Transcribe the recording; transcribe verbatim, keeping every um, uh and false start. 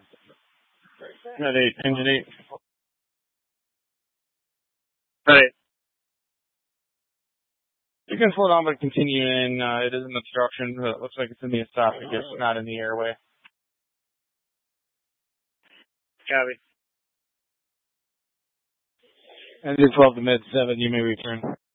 At eight, engine eight. At eight. You can slow down but continue in. Uh, it is an obstruction, but it looks like it's in the esophagus, not in the airway. Copy. Engine twelve to mid seven, you may return.